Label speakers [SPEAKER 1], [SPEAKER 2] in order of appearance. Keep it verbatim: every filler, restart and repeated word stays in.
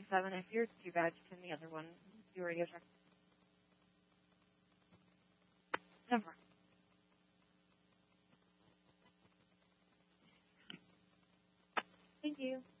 [SPEAKER 1] seven. If yours is too bad, just send the other one. Do a radio track. Never mind. Thank you.